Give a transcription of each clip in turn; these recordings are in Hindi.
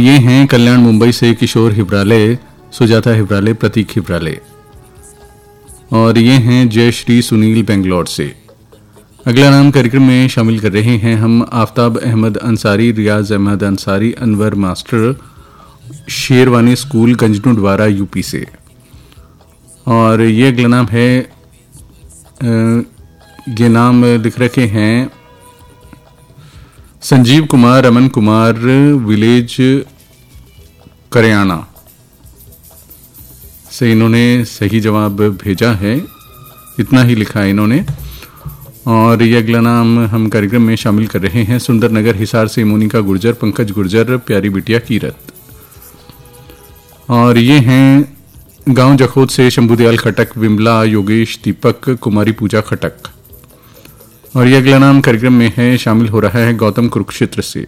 ये हैं कल्याण मुंबई से किशोर हिब्राले, सुजाता हिब्राले, प्रतीक हिब्राले। और ये हैं जयश्री सुनील बेंगलोर से। अगला नाम कार्यक्रम में शामिल कर रहे हैं हम आफ्ताब अहमद अंसारी, रियाज Ahmad Ansari, Anwar master, sherwani school गंजनूद्वारा UP से। और ये अगला नाम है, ये नाम लिख रखे हैं संजीव कुमार, अमन कुमार, विलेज करियाना से इन्होंने सही जवाब भेजा है, इतना ही लिखा है इन्होंने। और ये अगला नाम हम कार्यक्रम में शामिल कर रहे हैं सुंदर नगर हिसार से मोनिका गुर्जर, पंकज गुर्जर, प्यारी बिटिया कीरत। और ये हैं गांव जखोद से शंभुदयाल खटक, विमला, योगेश, दीपक, कुमारी पूजा खटक। और ये अगला नाम कार्यक्रम में है, शामिल हो रहा है गौतम कुरुक्षेत्र से।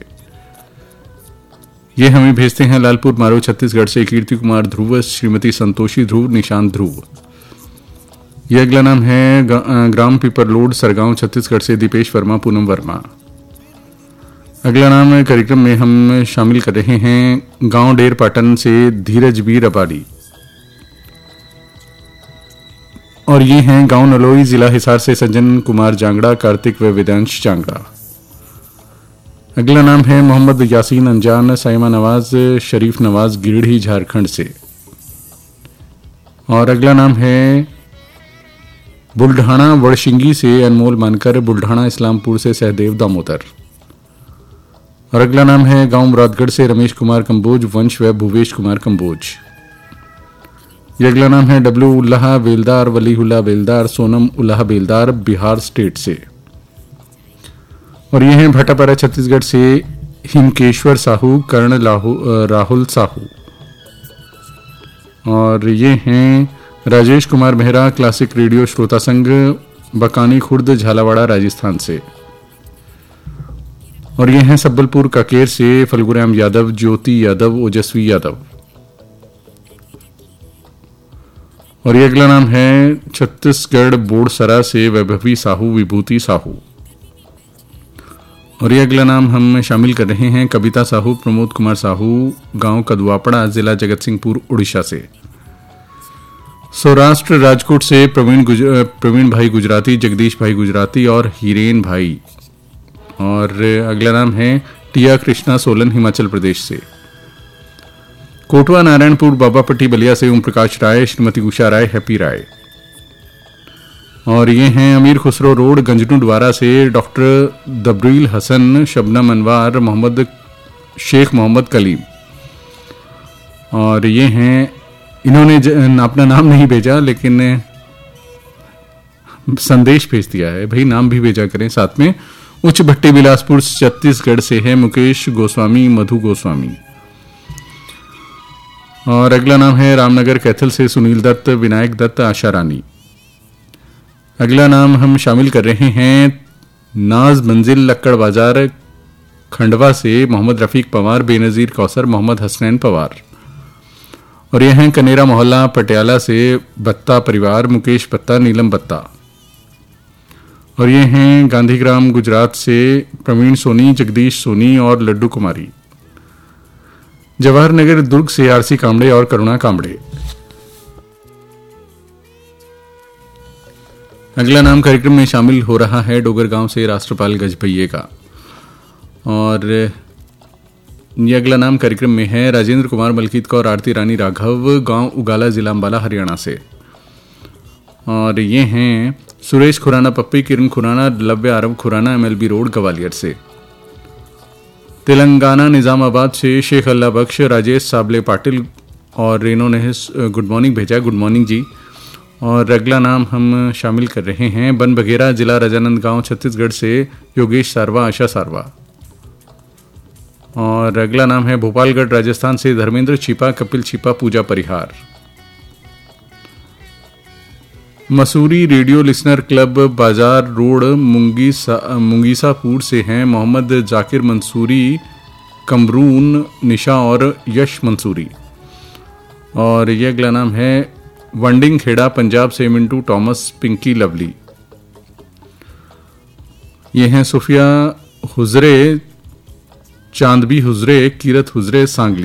ये हमें भेजते हैं लालपुर मारो छत्तीसगढ़ से कीर्ति कुमार ध्रुव, श्रीमती संतोषी ध्रुव, निशांत ध्रुव। यह अगला नाम है ग्राम पिपरलोड, सरगांव छत्तीसगढ़ से दीपेश वर्मा, पूनम वर्मा। अगला नाम कार्यक्रम में हम शामिल कर रहे हैं गांव डेर पाटन से धीरज वीर अबाड़ी। और ये हैं गांव नलोई, जिला हिसार से सज्जन कुमार जांगड़ा, कार्तिक व वेदांश जांगड़ा। अगला नाम है मोहम्मद यासीन अंजान, साइमा नवाज, शरीफ नवाज, गिरिडीह झारखंड से। और अगला नाम है बुल्ढाना वड़शिंगी से अनमोल मानकर, बुल्ढाना इस्लामपुर से सहदेव दामोदर। और अगला नाम है गांव मुरादगढ़ से रमेश कुमार कंबोज, वंश व भुवेश कुमार कंबोज। यह अगला नाम है डब्लू उल्लाह बेलदार, वलीहुल्लाह बेलदार, सोनम उल्लाह बेलदार, बिहार स्टेट से। और ये हैं भट्टापारा छत्तीसगढ़ से हिमकेश्वर साहू, कर्ण राहुल साहू। और ये हैं राजेश कुमार मेहरा, क्लासिक रेडियो श्रोता संघ, बकानी खुर्द, झालावाड़ा, राजस्थान से। और ये हैं सब्बलपुर काकेर से फल्गुराम यादव, ज्योति यादव, ओजस्वी यादव। और ये अगला नाम है छत्तीसगढ़ बोड़सरा से वैभवी साहू, विभूति साहू। और ये अगला नाम हम शामिल कर रहे हैं कविता साहू, प्रमोद कुमार साहू, गांव कदवापड़ा, जिला जगत सिंहपुर, उड़ीसा से। सौराष्ट्र राजकोट से प्रवीण भाई गुजराती, जगदीश भाई गुजराती और हिरेन भाई। और अगला नाम है टिया कृष्णा, सोलन, हिमाचल प्रदेश से। कोटवा नारायणपुर, बाबापट्टी, बलिया से ओम प्रकाश राय, श्रीमती उषा राय, हैप्पी राय। और ये हैं अमीर खुसरो रोड, गंजनूद्वारा से डॉक्टर दबरील हसन, शबनम अनवार, मोहम्मद शेख मोहम्मद कलीम। और ये हैं, इन्होंने अपना नाम नहीं भेजा लेकिन संदेश भेज दिया है, भाई नाम भी भेजा करें साथ में। उच्च भट्टी बिलासपुर छत्तीसगढ़ से है मुकेश गोस्वामी, मधु गोस्वामी। और अगला नाम है रामनगर कैथल से सुनील दत्त, विनायक दत्त, आशा रानी। अगला नाम हम शामिल कर रहे हैं नाज मंजिल, लक्कड़ बाजार, खंडवा से मोहम्मद रफीक पवार, बेनजीर कौसर, मोहम्मद हसनैन पवार। और यह हैं कनेरा मोहल्ला, पटियाला से बत्ता परिवार, मुकेश बत्ता, नीलम बत्ता। और ये हैं गांधीग्राम गुजरात से प्रवीण सोनी, जगदीश सोनी और लड्डू कुमारी। जवाहर नगर दुर्ग से आरसी कामड़े और करुणा कामड़े। अगला नाम कार्यक्रम में शामिल हो रहा है डोगरगांव से राष्ट्रपाल गजभैये का। और ये अगला नाम कार्यक्रम में है राजेंद्र कुमार मलकीत कौर, आरती रानी राघव, गांव उगाला, जिला अंबाला, हरियाणा से। और ये हैं सुरेश खुराना पप्पी, किरण खुराना, लव्य आरव खुराना, एमएलबी रोड, ग्वालियर से। तेलंगाना निजामाबाद से शेख अल्लाह बख्श, राजेश साबले पाटिल। और इन्होंने गुड मॉर्निंग भेजा, गुड मॉर्निंग जी। और अगला नाम हम शामिल कर रहे हैं बन बघेरा, जिला राजानंदगांव, छत्तीसगढ़ से योगेश सारवा, आशा सारवा। और अगला नाम है भोपालगढ़, राजस्थान से धर्मेंद्र छिपा, कपिल छिपा, पूजा परिहार। मसूरी रेडियो लिसनर क्लब, बाजार रोड, मुंगीसापुर से हैं मोहम्मद जाकिर मंसूरी, कमरून, निशा और यश मंसूरी। और ये अगला नाम है वंडिंग खेड़ा, पंजाब से मिंटू टॉमस, पिंकी लवली। ये हैं सुफिया हुजरे, चांदबी हुजरे, कीरत हुजरे, सांगली।